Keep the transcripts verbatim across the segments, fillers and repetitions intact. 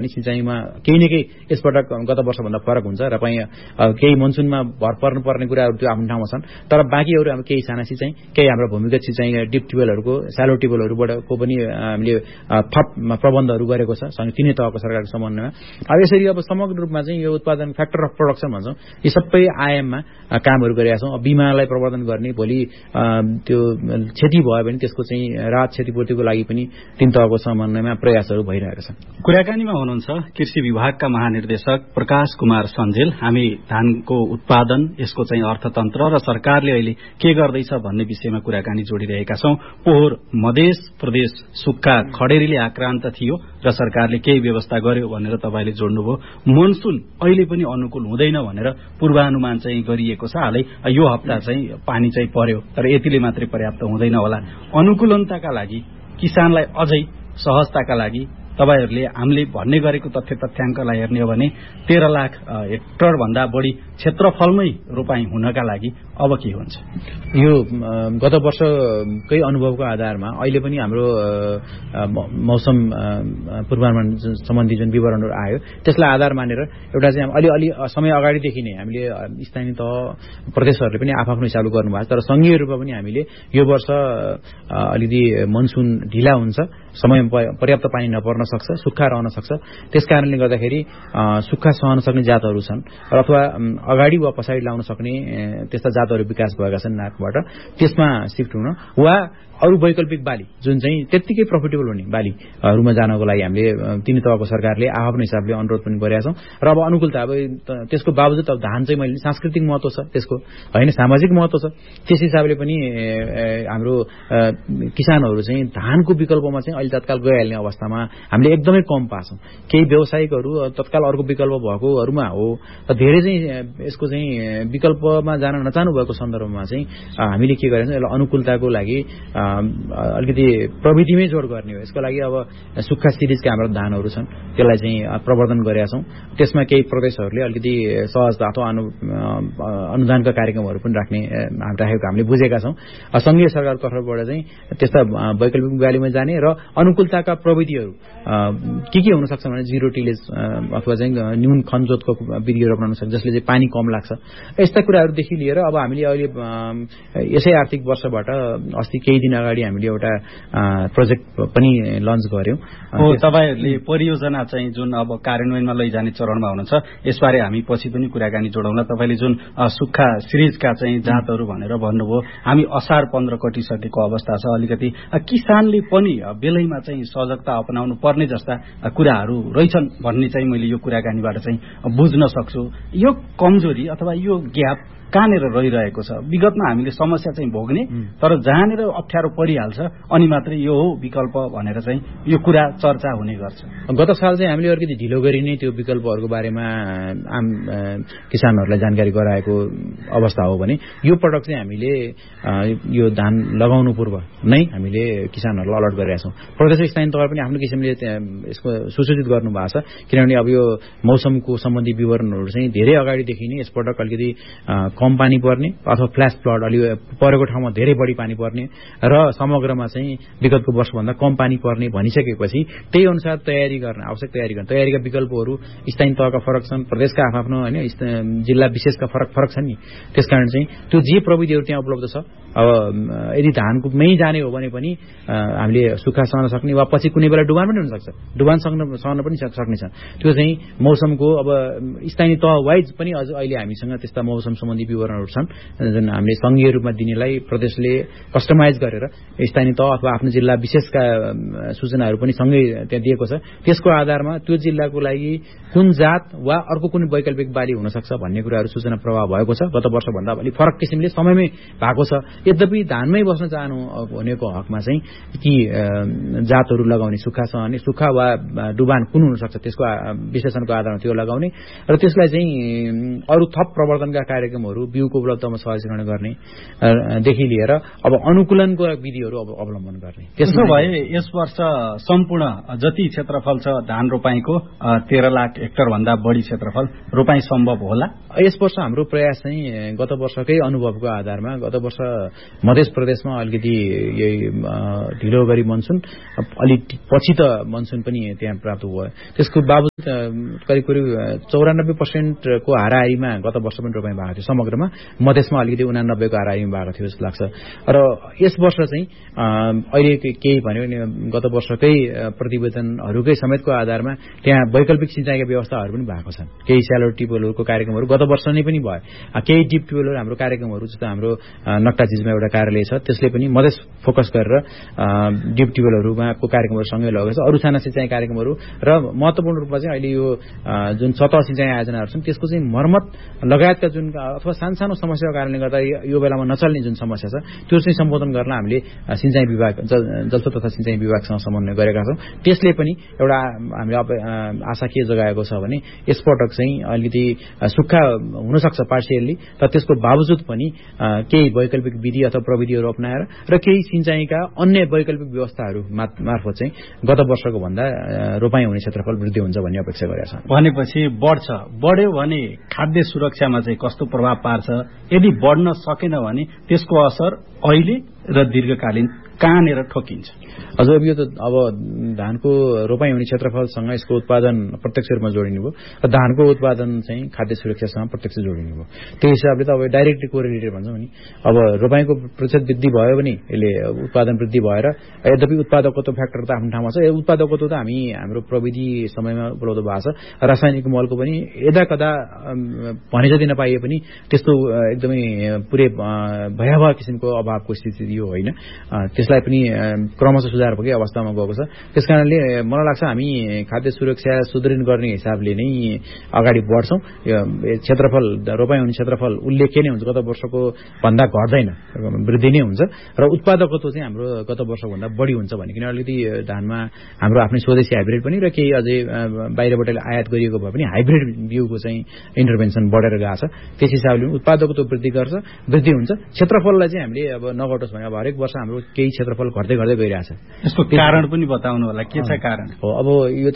पनि सिँचाइमा केही न केही यसपटक गत वर्षभन्दा फरक हुन्छ र केही मनसुनमा भर पर्नुपर्ने कुराहरू त्यो आफ्नो ठाउँमा छन् तर बाँकीहरू हाम्रो केही साना सिँचाइ केही हाम्रो भूमिगत सिँचाइ डिप ट्युबवेलहरूको स्यालो ट्युबवेलहरूबाटको पनि हामीले थप प्रबन्धहरू गरेको छ तिनै तहको सरकारको समन्वयमा। अब यसरी अब समग्र रूपमा चाहिँ यो उत्पादन फ्याक्टर अफ प्रोडक्सन भन्छौँ यी सबै आयाममा कामहरू गरिरहेका छौँ। बिमालाई प्रवर्धन गर्ने भोलि त्यो क्षति भयो भने त्यसको चाहिँ राहत क्षतिपूर्तिको लागि पनि तीन तहको समन्वयमा प्रयासहरू भइरहेका छन्। कुराकानीमा हुनुहुन्छ कृषि विभागका महानिर्देशक प्रकाश कुमार सञ्जेल। हामी धानको उत्पादन यसको चाहिँ अर्थतन्त्र र सरकारले अहिले के गर्दैछ भन्ने विषयमा कुराकानी जोडिरहेका छौं। पोहोर मधेस प्रदेश सुक्खा खडेरीले आक्रान्त थियो र सरकारले केही व्यवस्था गर्यो भनेर तपाईले जोड्नुभयो। मनसुन अहिले पनि अनुकूल हुँदैन भनेर पूर्वानुमान चाहिँ गरिएको छ। हालै यो हप्ता चाहिँ पानी चाहिँ पर्यो तर यतिले मात्रै पर्याप्त हुँदैन होला। अनुकूलनताका लागि किसानलाई अझै सहजताका लागि तपाईहरुले हामीले भन्ने गरेको तथ्य तथ्याङ्कलाई हेर्ने हो भने तेह्र लाख हेक्टर भन्दा बढी क्षेत्रफलमै रोपाई हुनका लागि अब के हुन्छ? यो गत वर्षकै अनुभवको आधारमा अहिले पनि हाम्रो मौसम पूर्वानुमान सम्बन्धी जुन विवरणहरू आयो त्यसलाई आधार मानेर एउटा चाहिँ अलि अलि समय अगाडिदेखि नै हामीले स्थानीय तह प्रदेशहरूले पनि आफ्नो हिसाबले गर्नुभएको छ। तर संघीय रूपमा पनि हामीले यो वर्ष अलिकति मनसुन ढिला हुन्छ, समयमा पर्याप्त पानी नपर्न सक्छ, सुक्खा रहन सक्छ। त्यसकारणले गर्दाखेरि सुक्खा सहन सक्ने जातहरू छन् अथवा अगाडि वा पछाडि लाउन सक्ने त्यस्ता जातहरू विकास भएका छन् नाकबाट, त्यसमा सिफ्ट हुन वा अरू वैकल्पिक बाली जुन चाहिँ त्यत्तिकै प्रफिटेबल हुने बालीहरूमा जानको लागि हामीले तीन तहको सरकारले आफ्नो हिसाबले अनुरोध पनि गरेका छौं। र अब अनुकूलता अब त्यसको बावजुद अब धान चाहिँ मैले सांस्कृतिक महत्व छ त्यसको हैन, सामाजिक महत्व छ, त्यस हिसाबले पनि हाम्रो किसानहरू चाहिँ धानको विकल्पमा चाहिँ अहिले तत्काल गइहाल्ने अवस्थामा हामीले एकदमै कम पाछौं। केही व्यावसायिकहरू तत्काल अर्को विकल्प भएकोहरूमा हो, धेरै चाहिँ यसको चाहिँ विकल्पमा जान नचाहनु भएको सन्दर्भमा चाहिँ हामीले के गरेका छौं, यसलाई अनुकूलताको लागि अलिकति प्रविधिमै जोड गर्ने हो। यसको लागि अब सुक्खा सिरिजका हाम्रो धानहरू छन् त्यसलाई चाहिँ प्रवर्धन गरेका छौं। त्यसमा केही प्रदेशहरूले अलिकति सहजता अथवा अनुदानका कार्यक्रमहरू पनि राख्ने राखेको हामीले बुझेका छौं। संघीय सरकारको तर्फबाट चाहिँ त्यस्ता वैकल्पिक बालीमा जाने र अनुकूलताका प्रविधिहरू के के हुन सक्छ भने जिरो टिलेज अथवा चाहिँ न्यून खनजोतको विधिहरू अपनाउन सक्छ जसले चाहिँ पानी कम लाग्छ। यस्ता कुराहरूदेखि लिएर अब हामीले अहिले यसै आर्थिक वर्षबाट अस्ति केही दिन अगाडि हामीले एउटा प्रोजेक्ट पनि लन्च गर्यौं। हो, तपाईहरुले परियोजना चाहिँ जुन अब कार्यान्वयनमा लैजाने चरणमा हुनुहुन्छ यसबारे हामी पछि पनि कुराकानी जोडौँला। तपाईले जुन सुक्खा सिरिजका चाहिँ जातहरू भनेर भन्नुभयो, हामी असार पन्ध्र कटिसकेको अवस्था छ। अलिकति किसानले पनि बेलैमा चाहिँ सजगता अपनाउनु पर्ने जस्ता कुराहरू रहेछन् भन्ने चाहिँ मैले यो कुराकानीबाट चाहिँ बुझ्न सक्छु। यो कमजोरी अथवा यो ग्याप कहाँनिर रहिरहेको छ? विगतमा हामीले समस्या चाहिँ भोग्ने, तर जहाँनिर अप्ठ्यारो परिहाल्छ अनि मात्रै यो हो विकल्प भनेर चाहिँ यो कुरा चर्चा हुने गर्छ। गत साल चाहिँ हामीले अलिकति ढिलो गरी नै त्यो विकल्पहरूको बारेमा आम किसानहरूलाई जानकारी गराएको अवस्था हो भने यो पटक चाहिँ हामीले यो धान लगाउनु पूर्व नै हामीले किसानहरूलाई अलर्ट गरेका छौं। प्रदेश स्थानीय तहले पनि आफ्नो किसिमले यसको सुसूचित गर्नु भएको छ, किनभने अब यो मौसमको सम्बन्धी विवरणहरू चाहिँ धेरै अगाडिदेखि नै यसपटक अलिकति कम पानी पर्ने अथवा फ्ल्यास फ्लड अलि परेको ठाउँमा धेरै बढी पानी पर्ने र समग्रमा चाहिँ विगतको वर्षभन्दा कम पानी पर्ने भनिसकेपछि त्यही अनुसार तयारी गर्न आवश्यक तयारी गर्न तयारीका विकल्पहरू स्थानीय तहका फरक छन्, प्रदेशका आफ्नो हैन, जिल्ला विशेषका फरक फरक छन् नि। त्यसकारण चाहिँ त्यो जे प्रविधिहरू त्यहाँ उपलब्ध छ, अब यदि धानको मै जाने हो भने पनि हामीले सुक्खा सहन सक्ने वा पछि कुनै बेला डुबान पनि हुन सक्छ, डुबान सक्न सहन पनि सक्ने छ। त्यो चाहिँ मौसमको अब स्थानीय तह वाइज पनि अझ अहिले हामीसँग त्यस्ता मौसम सम्बन्धी विवरणहरू छन् जुन हामीले संघीय रूपमा दिनेलाई प्रदेशले कस्टमाइज गरेर स्थानीय तह अथवा आफ्नो जिल्ला विशेषका सूचनाहरू पनि सँगै त्यहाँ दिएको छ। त्यसको आधारमा त्यो जिल्लाको लागि कुन जात वा अर्को कुनै वैकल्पिक बाली हुन सक्छ भन्ने कुराहरू सूचना प्रवाह भएको छ। गत वर्षभन्दा अलि फरक किसिमले समयमै भएको छ। यद्यपि धानमै बस्न चाहनु भनेको हकमा चाहिँ ती जातहरू लगाउने, सुक्खा सहने, सुक्खा वा डुबान कुन हुन सक्छ त्यसको विश्लेषणको आधारमा त्यो लगाउने र त्यसलाई चाहिँ अरू थप प्रवर्धनका कार्यक्रमहरू उपलब्धताहरू बिउको उपलब्धतामा सहजीकरण गर्नेदेखि लिएर अब अनुकूलनको विधिहरू अब अवलम्बन गर्ने। त्यसो भए यस वर्ष सम्पूर्ण जति क्षेत्रफल छ धान रोपाईँको तेह्र लाख हेक्टर भन्दा बढी क्षेत्रफल रोपाईँ सम्भव होला? यस वर्ष हाम्रो प्रयास चाहिँ गत वर्षकै अनुभवको आधारमा गत वर्ष मध्य प्रदेशमा अलिकति यही ढिलो गरी मनसुन अलिक पछि त मनसुन पनि त्यहाँ प्राप्त भयो। त्यसको बावजुद करिब करिब चौरानब्बे पर्सेन्टको हाराहारीमा गत वर्ष पनि रोपाईँ भएको थियो। समग्रमा मधेसमा अलिकति उनानब्बेको हाराहारीमा भएको थियो जस्तो लाग्छ। र यस वर्ष चाहिँ अहिले केही भन्यो भने गत वर्षकै प्रतिवेदनहरूकै समेतको आधारमा त्यहाँ वैकल्पिक सिँचाइका व्यवस्थाहरू पनि भएको छन्। केही स्यालो टिपवेलहरूको कार्यक्रमहरू गत वर्ष नै पनि भयो। केही डिप ट्युबवेलहरू हाम्रो कार्यक्रमहरू जस्तो हाम्रो नक्टाचिजमा एउटा कार्यालय छ, त्यसले पनि मधेस फोकस गरेर डिप ट्युबवेलहरूमाको कार्यक्रमहरू सँगै लगेको छ। अरू साना सिँचाइ कार्यक्रमहरू र महत्त्वपूर्ण रूपमा चाहिँ अहिले यो जुन सतह सिँचाइ आयोजनाहरू छन् त्यसको चाहिँ मर्मत लगायतका जुन अथवा सानसानो समस्याको कारणले गर्दा यो बेलामा नचल्ने जुन समस्या छ त्यो चाहिँ सम्बोधन गर्न हामीले सिँचाइ विभाग जलस्रोत तथा सिँचाइ विभागसँग समन्वय गरेका छौँ। त्यसले पनि एउटा हामीले आशा के जगाएको छ भने यसपटक चाहिँ अलिकति सुक्खा हुनसक्छ पार्सियल्ली, तर त्यसको बावजुद पनि केही वैकल्पिक विधि अथवा प्रविधिहरू अप्नाएर र केही सिँचाइका अन्य वैकल्पिक व्यवस्थाहरू मार्फत चाहिँ गत वर्षको भन्दा रोपाईँ हुने क्षेत्रफल वृद्धि हुन्छ भन्ने अपेक्षा गरेका छौँ। भनेपछि बढ्छ, बढ्यो भने खाद्य सुरक्षामा चाहिँ कस्तो प्रभाव पार्छ? यदि बढ्न सकेन भने त्यसको असर अहिले र दीर्घकालीन कहाँनिर ठोकिन्छ? हजुर, यो त अब धानको रोपाईँ हुने क्षेत्रफलसँग यसको उत्पादन प्रत्यक्ष रूपमा जोडिने भयो र धानको उत्पादन चाहिँ खाद्य सुरक्षासँग प्रत्यक्ष जोडिने भयो। त्यो हिसाबले त अब डाइरेक्टली कोरिलेटेड भन्छौँ नि। अब रोपाईँको प्रतिशत वृद्धि भयो भने यसले उत्पादन वृद्धि भएर यद्यपि उत्पादकत्व फ्याक्टर त आफ्नो ठाउँमा छ। उत्पादकत्व त हामी हाम्रो प्रविधि समयमा उपलब्ध भएको छ। रासायनिक मलको पनि यदा कदा भने जति नपाइए पनि त्यस्तो एकदमै पुरै भयावह किसिमको अभावको स्थिति यो होइन। त्यसलाई पनि क्रमशः सुधार भएकै अवस्थामा गएको छ। त्यस कारणले मलाई लाग्छ हामी खाद्य सुरक्षा सुदृढ गर्ने हिसाबले नै अगाडि बढ्छौँ। क्षेत्रफल रोपाईँ हुने क्षेत्रफल उल्लेख्य नै हुन्छ, गत वर्षको भन्दा घट्दैन, वृद्धि नै हुन्छ र उत्पादकत्व चाहिँ हाम्रो गत वर्षभन्दा बढी हुन्छ भनिकन अलिकति धानमा हाम्रो आफ्नै स्वदेशी हाइब्रिड पनि र केही अझै बाहिरबाट आयात गरिएको भए पनि हाइब्रिड बिउको चाहिँ इन्टरभेन्सन बढेर गएको छ। त्यस हिसाबले उत्पादकत्व वृद्धि गर्छ, वृद्धि हुन्छ। क्षेत्रफललाई चाहिँ हामीले अब नघटोस् भने अब हरेक वर्ष हाम्रो केही क्षेत्रफल घट्दै घट्दै गइरहेछ। यसको कारण पनि बताउनु होला, के छ कारण? हो, अब यो त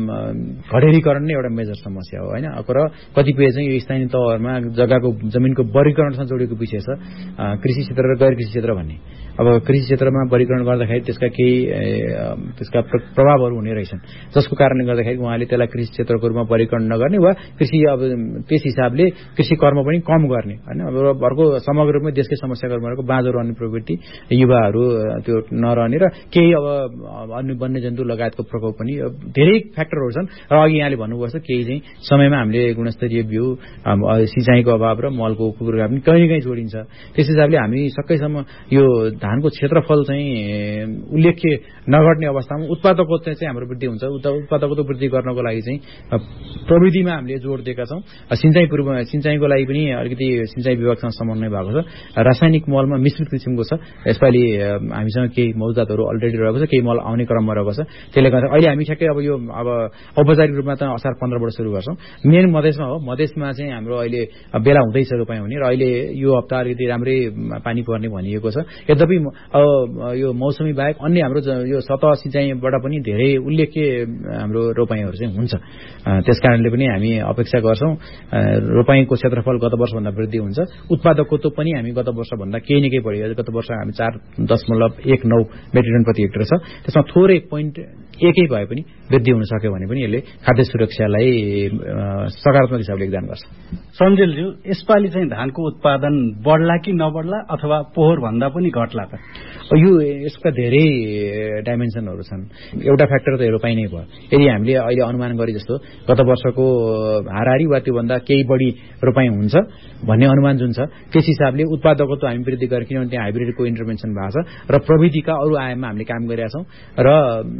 घडेरीकरण नै एउटा मेजर समस्या हो होइन। र कतिपय चाहिँ यो स्थानीय तहहरूमा जग्गाको जमिनको वर्गीकरणसँग जोडिएको विषय छ, कृषि क्षेत्र र गैर कृषि क्षेत्र भन्ने। अब कृषि क्षेत्रमा वर्गीकरण गर्दाखेरि त्यसका केही त्यसका प्रभावहरू हुने रहेछन्, जसको कारणले गर्दाखेरि उहाँले त्यसलाई कृषि क्षेत्रको रूपमा वर्गीकरण नगर्ने वा कृषि अब त्यस हिसाबले कृषि कर्म पनि कम गर्ने होइन। अब अर्को समग्र रूपमा देशकै समस्याको रूपमा बाँझो रहने प्रवृत्ति, युवाहरू त्यो नरहने र केही अब अन्य वन्यजन्तु लगायतको प्रकोप पनि धेरै फ्याक्टरहरू छन्। र अघि यहाँले भन्नुभएको छ केही चाहिँ समयमा हामीले गुणस्तरीय बिउ, सिँचाइको अभाव र मलको कुकुरका पनि कहीँ न कहीँ जोडिन्छ। त्यस हिसाबले हामी सकेसम्म यो धानको क्षेत्रफल चाहिँ उल्लेख्य नघट्ने अवस्थामा उत्पादकत्व चाहिँ हाम्रो वृद्धि हुन्छ। उत्पादकत्व वृद्धि गर्नको लागि चाहिँ प्रविधिमा हामीले जोड दिएका छौँ। सिँचाइ पूर्व सिँचाइको लागि पनि अलिकति सिँचाइ विभागसँग समन्वय भएको छ। रासायनिक मलमा मिश्रित किसिमको छ। यसपालि हामीसँग केही मौजातहरू अलरेडी रहेको छ, केही मल आउने क्रममा रहेको छ। त्यसले गर्दा अहिले हामी ठ्याक्कै अब यो अब औपचारिक रूपमा त असार पन्ध्रबाट सुरु गर्छौँ। मेन मधेसमा हो, मधेसमा चाहिँ हाम्रो अहिले बेला हुँदैछ रोपाईँ हुने र अहिले यो हप्ता अलिकति राम्रै पानी पर्ने भनिएको छ। यद्यपि अब यो मौसमी बाहेक अन्य हाम्रो यो सतह सिँचाइबाट पनि धेरै उल्लेख्य हाम्रो रोपाईँहरू चाहिँ हुन्छ। त्यस कारणले पनि हामी अपेक्षा गर्छौँ रोपाईँको क्षेत्रफल गत वर्षभन्दा वृद्धि हुन्छ। उत्पादकत्व पनि हामी गत वर्षभन्दा केही न केही बढी, गत वर्ष हामी चार दशमलव एक नौ मेट्रिक टन प्रति हेक्टर छ, त्यसमा थोरै पोइन्ट एकै भए पनि वृद्धि हुन सक्यो भने पनि यसले खाद्य सुरक्षालाई सकारात्मक हिसाबले योगदान गर्छ। सञ्जेलज्यू, यसपालि चाहिँ धानको उत्पादन बढ्ला कि नबढ्ला अथवा पोहोर भन्दा पनि घट्ला त? यो यसका धेरै डाइमेन्सनहरू छन्। एउटा फ्याक्टर त रोपाईँ नै भयो। यदि हामीले अहिले अनुमान गरे जस्तो गत वर्षको हाराहारी वा त्योभन्दा केही बढी रोपाईँ हुन्छ भन्ने अनुमान जुन छ, त्यस हिसाबले उत्पादकत्व हामी वृद्धि गरेर, किनभने त्यहाँ हाइब्रिडको इन्टरभेन्सन भएको छ र प्रविधिका अरू आयाममा हामीले काम गरिरहेका छौँ र सिँचाइ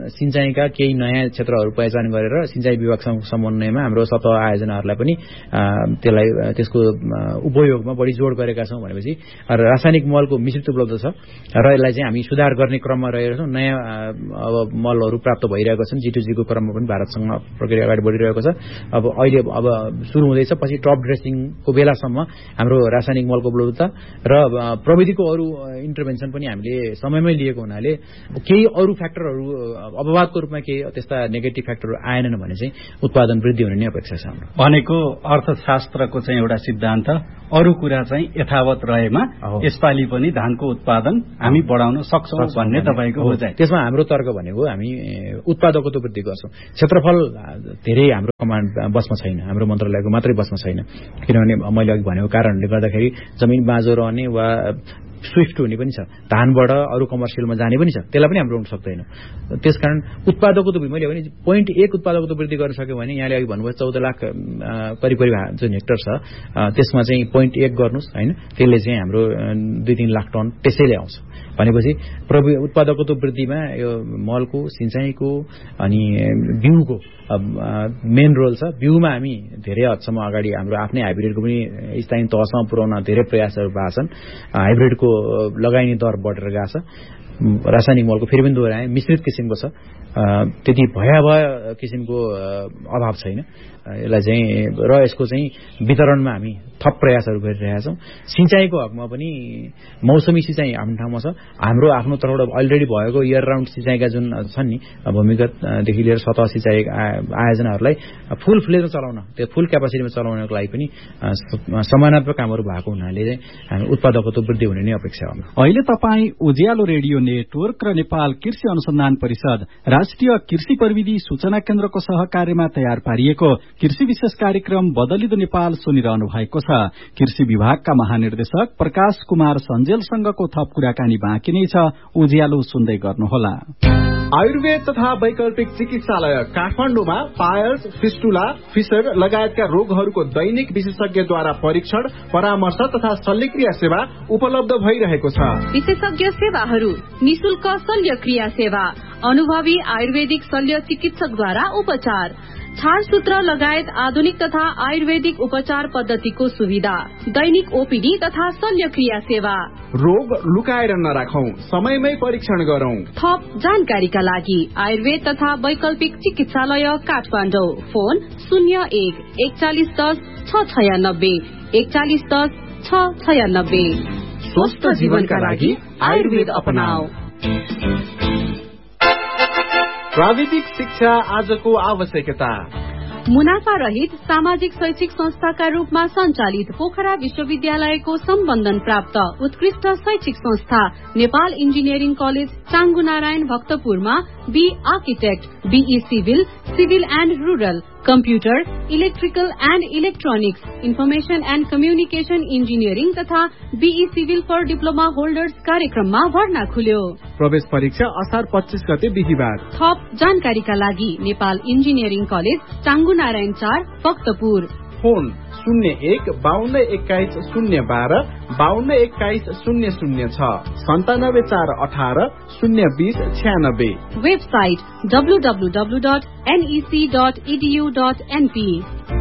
सिँचाइका केही नयाँ क्षेत्रहरू पहिचान गरेर सिँचाइ विभागसँग समन्वयमा हाम्रो सतह आयोजनाहरूलाई पनि त्यसलाई त्यसको उपयोगमा बढी जोड गरेका छौँ। भनेपछि रासायनिक मलको मिश्रित उपलब्ध छ र यसलाई चाहिँ हामी सुधार गर्ने क्रममा रहेका छौँ। नयाँ अब मलहरू प्राप्त भइरहेको छन्। जिटुजीको क्रममा पनि भारतसँग प्रक्रिया अगाडि बढिरहेको छ। अब अहिले अब सुरु हुँदैछ, पछि टप ड्रेसिङको बेलासम्म हाम्रो रासायनिक मलको उपलब्धता र प्रविधिको अरू इन्टरभेन्सन पनि हामीले समयमै लिएको हुनाले केही अरू फ्याक्टरहरू अपवादको रूपमा केही त्यस्ता नेगेटिभ फ्याक्टरहरू आएनन् भने चाहिँ उत्पादन वृद्धि हुने नै अपेक्षा छ हाम्रो। भनेको अर्थशास्त्रको चाहिँ एउटा सिद्धान्त अरू कुरा चाहिँ यथावत रहेमा यसपालि पनि धानको उत्पादन हामी बढाउन सक्छौँ भन्ने तपाईँको हो चाहिँ। त्यसमा हाम्रो तर्क भनेको हामी उत्पादकत्व वृद्धि गर्छौँ। क्षेत्रफल धेरै हाम्रो कमान्ड बसमा छैन, हाम्रो मन्त्रालयको मात्रै बसमा छैन। किनभने मैले अघि भनेको कारणले गर्दाखेरि जमिन बाँझो रहने वा स्विफ्ट हुने पनि छ, धानबाट अरू कमर्सियलमा जाने पनि छ, त्यसलाई पनि हाम्रो हुन सक्दैन। त्यसकारण उत्पादकत्व मैले भने पोइन्ट एक उत्पादकत्व वृद्धि गर्न सक्यो भने यहाँले अघि भन्नुभयो चौध लाख करिब करिब जुन हेक्टर छ त्यसमा चाहिँ पोइन्ट एक गर्नुहोस् होइन, त्यसले चाहिँ हाम्रो दुई तीन लाख टन त्यसैले आउँछ। भनेपछि प्रवि उत्पादकत्व वृद्धिमा यो मलको सिँचाइको अनि बिउको मेन रोल छ। बिउमा हामी धेरै हदसम्म अगाडि हाम्रो आफ्नै हाइब्रिडको पनि स्थानीय तहसम्म पुर्याउन धेरै प्रयासहरू भएको छन्। हाइब्रिडको लगाइने दर बढेर गएको छ। रासायनिक मलको फेरि पनि दोहोऱ्याए मिश्रित किसिमको छ, त्यति भयावह किसिमको अभाव छैन यसलाई चाहिँ, र यसको चाहिँ वितरणमा हामी थप प्रयासहरू गरिरहेका छौँ। सिँचाइको हकमा पनि मौसमी सिँचाइ आफ्नो ठाउँमा छ। हाम्रो आफ्नो तर्फबाट अलरेडी भएको इयर राउन्ड सिँचाइका जुन छन् नि भूमिगतदेखि लिएर सतह सिँचाइ आयोजनाहरूलाई फुल फ्लेजमा चलाउन, त्यो फुल क्यापासिटीमा चलाउनको लागि पनि समानात्मक कामहरू भएको हुनाले चाहिँ हामी उत्पादकत्व वृद्धि हुने नै अपेक्षा हो। अहिले तपाईँ उज्यालो रेडियो नेटवर्क र नेपाल कृषि अनुसन्धान परिषद राष्ट्रिय कृषि प्रविधि सूचना केन्द्रको सहकार्यमा तयार पारिएको कृषि विशेष कार्यक्रम बदलिदो नेपाल सुनिरहनु भएको छ। कृषि विभागका महानिर्देशक प्रकाश कुमार सञ्जेलसँगको थप कुराकानी बाँकी नै छ, उज्यालो सुन्दै गर्नुहोला। आयुर्वेद तथा वैकल्पिक चिकित्सालय काठमाडौँमा पायल्स, फिस्टुला, फिसर लगायतका रोगहरूको दैनिक विशेषज्ञद्वारा परीक्षण, परामर्श तथा शल्यक्रिया सेवा उपलब्ध भइरहेको छ। विशेषज्ञ सेवाहरू, निशुल्क शल्यक्रिया सेवा, अनुभवी आयुर्वेदिक शल्य चिकित्सकद्वारा उपचार, छालसूत्र लगायत आधुनिक तथा आयुर्वेदिक उपचार पद्धतिको सुविधा, दैनिक ओपीडी तथा शल्यक्रिया सेवा। रोग लुकाएर नराखौं, समयमै परीक्षण गरौं। थप जानकारीका लागि आयुर्वेद तथा वैकल्पिक चिकित्सालय काठमाडौँ, फोन शून्य एक एकचालिस दस छ छयानब्बे एकचालिस दस छ छयानब्बे। स्वस्थ जीवनका लागि आयुर्वेद अपनाऊ। प्राविधिक शिक्षा आजको आवश्यकता। मुनाफा रहित सामाजिक शैक्षिक संस्थाका रूपमा सञ्चालित पोखरा विश्वविद्यालयको सम्बन्धन प्राप्त उत्कृष्ट शैक्षिक संस्था Nepal engineering college चाङ्गु Narayan भक्तपुरमा be architect, be civil, civil and rural, computer, electrical and electronics, information and communication engineering तथा be civil for diploma holders कार्यक्रममा भर्ना खुल्यो। प्रवेश परीक्षा असार पच्चीस गते बिहिबार। थप जानकारीका लागि नेपाल इन्जिनियरिङ कलेज चाङ्गु नारायण चार भक्तपुर, फोन शून्य एक बाहन्न एक्काइस शून्य बाह्र बाहन्न एक्काइस शून्य शून्य छ, सन्तानब्बे चार अठार शून्य बीस छ्यानब्बे। Website W W W dot NEC dot edu dot NP.